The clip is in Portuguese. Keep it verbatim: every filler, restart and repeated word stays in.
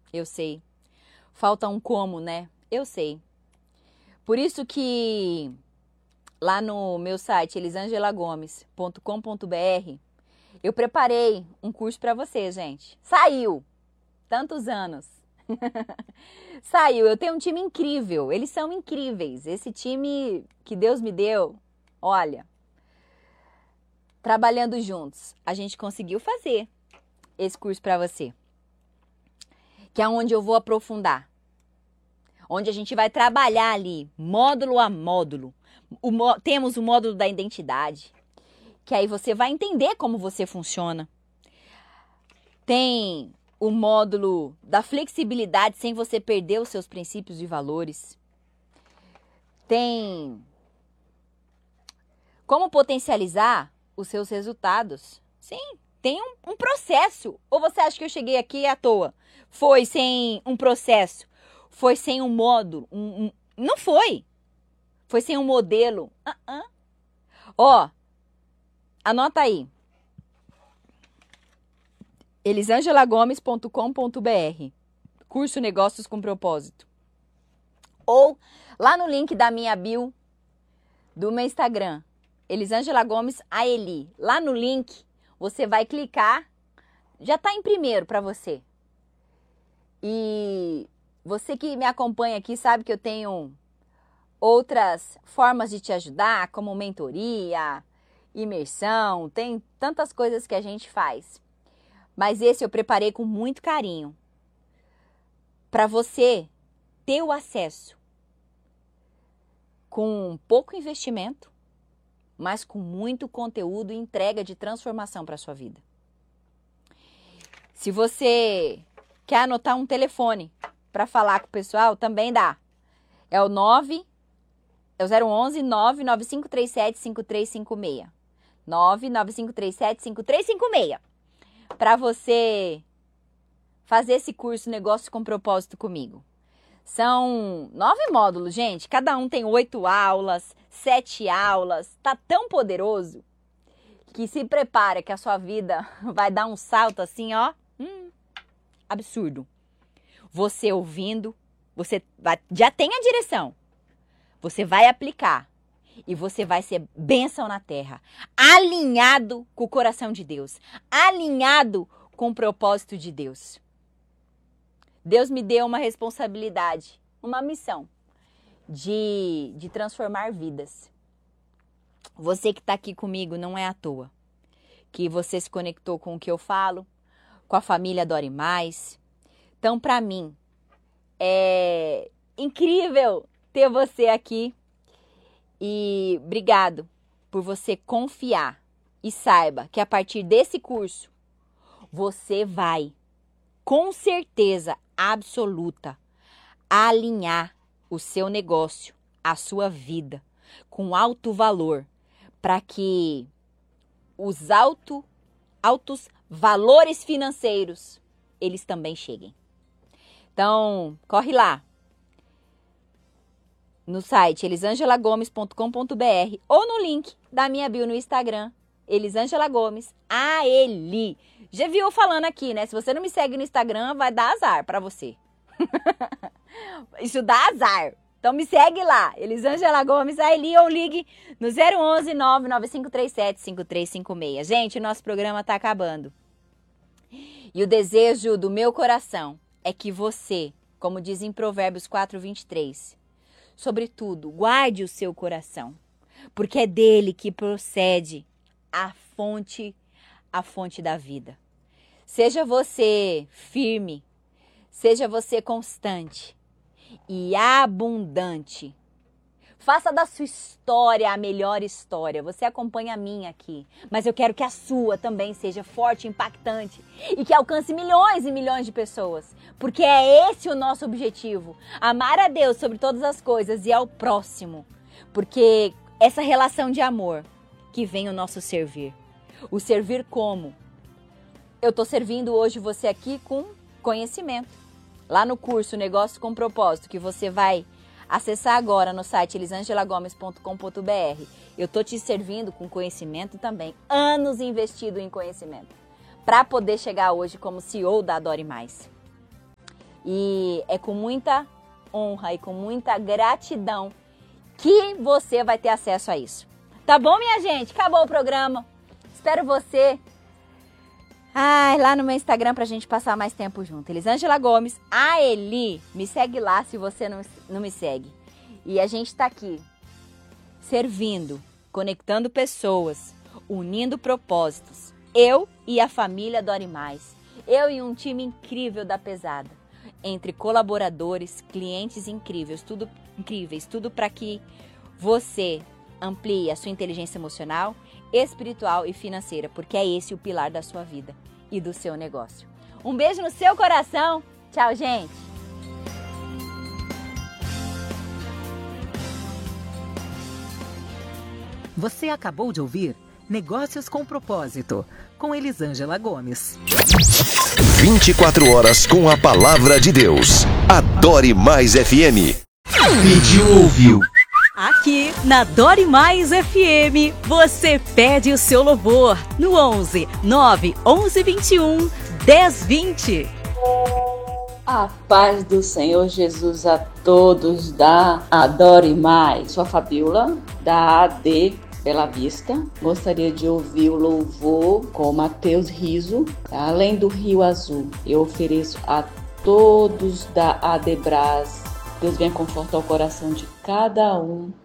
Eu sei. Falta um como, né? Eu sei. Por isso que lá no meu site, elisangela gomes ponto com ponto br, eu preparei um curso para você, gente. Saiu! Tantos anos. Saiu. Eu tenho um time incrível. Eles são incríveis. Esse time que Deus me deu, olha, trabalhando juntos, a gente conseguiu fazer esse curso para você. Que é onde eu vou aprofundar. Onde a gente vai trabalhar ali, módulo a módulo. O, temos o módulo da identidade, que aí você vai entender como você funciona. Tem o módulo da flexibilidade sem você perder os seus princípios e valores. Tem como potencializar os seus resultados. Sim, tem um, um processo. Ou você acha que eu cheguei aqui à toa? Foi sem um processo. Foi sem um módulo. Um, um, não foi. Foi sem um modelo. Uh-uh. Ó, anota aí. elisangela gomes ponto com ponto br. Curso Negócios com Propósito. Ou lá no link da minha bio do meu Instagram, Elisangela Gomes A Eli. Lá no link, você vai clicar, já está em primeiro para você. E você que me acompanha aqui sabe que eu tenho outras formas de te ajudar, como mentoria, imersão, tem tantas coisas que a gente faz. Mas esse eu preparei com muito carinho para você ter o acesso com pouco investimento, mas com muito conteúdo e entrega de transformação para a sua vida. Se você quer anotar um telefone para falar com o pessoal, também dá. É o nove, é o zero onze, nove nove cinco três sete, cinco três cinco seis. nove nove cinco três sete, cinco três cinco seis. Para você fazer esse curso Negócio com Propósito comigo. São nove módulos, gente. Cada um tem oito aulas, sete aulas. Tá tão poderoso que se prepara que a sua vida vai dar um salto assim, ó. Hum, absurdo. Você ouvindo, você vai, já tem a direção. Você vai aplicar. E você vai ser bênção na terra. Alinhado com o coração de Deus. Alinhado com o propósito de Deus. Deus me deu uma responsabilidade, uma missão de, de transformar vidas. Você que está aqui comigo não é à toa. Que você se conectou com o que eu falo, com a família Adore Mais. Então, para mim, é incrível ter você aqui. E obrigado por você confiar e saiba que a partir desse curso você vai, com certeza absoluta, alinhar o seu negócio, a sua vida, com alto valor, para que os alto, altos valores financeiros, eles também cheguem. Então, corre lá. No site elisangela gomes ponto com ponto br ou no link da minha bio no Instagram, Elisangela Gomes A Eli. Já viu eu falando aqui, né? Se você não me segue no Instagram, vai dar azar pra você. Isso dá azar. Então me segue lá, Elisangela Gomes A Eli, ou ligue no zero onze, nove nove cinco três sete, cinco três cinco seis. Gente, o nosso programa tá acabando. E o desejo do meu coração é que você, como diz em Provérbios quatro, vinte e três, sobretudo, guarde o seu coração, porque é dele que procede a fonte, a fonte da vida. Seja você firme, seja você constante e abundante. Faça da sua história a melhor história. Você acompanha a minha aqui, mas eu quero que a sua também seja forte, impactante e que alcance milhões e milhões de pessoas. Porque é esse o nosso objetivo. Amar a Deus sobre todas as coisas e ao próximo. Porque essa relação de amor que vem o nosso servir. O servir como? Eu estou servindo hoje você aqui com conhecimento. Lá no curso Negócio com Propósito, que você vai acessar agora no site elisangela gomes ponto com ponto br. Eu tô te servindo com conhecimento também. Anos investido em conhecimento. Para poder chegar hoje como C E O da Adore Mais. E é com muita honra e com muita gratidão que você vai ter acesso a isso. Tá bom, minha gente? Acabou o programa. Espero você ai, lá no meu Instagram pra gente passar mais tempo junto. Elisângela Gomes, a Eli, me segue lá se você não, não me segue. E a gente tá aqui, servindo, conectando pessoas, unindo propósitos. Eu e a família Dore Mais. Eu e um time incrível da Pesada. Entre colaboradores, clientes incríveis, tudo incríveis, tudo para que você amplie a sua inteligência emocional, espiritual e financeira, porque é esse o pilar da sua vida e do seu negócio. Um beijo no seu coração. Tchau, gente. Você acabou de ouvir Negócios com Propósito, com Elisângela Gomes. vinte e quatro horas com a palavra de Deus. Adore Mais F M. Pediu, ouviu. Aqui na Dore Mais F M, você pede o seu louvor no onze, nove, onze, vinte e um, dez, vinte. A paz do Senhor Jesus a todos da Adore Mais. Sou a Fabiola, da A D Bela Vista. Gostaria de ouvir o louvor com Mateus Riso, Além do Rio Azul. Eu ofereço a todos da Adebras. Deus venha confortar o coração de cada um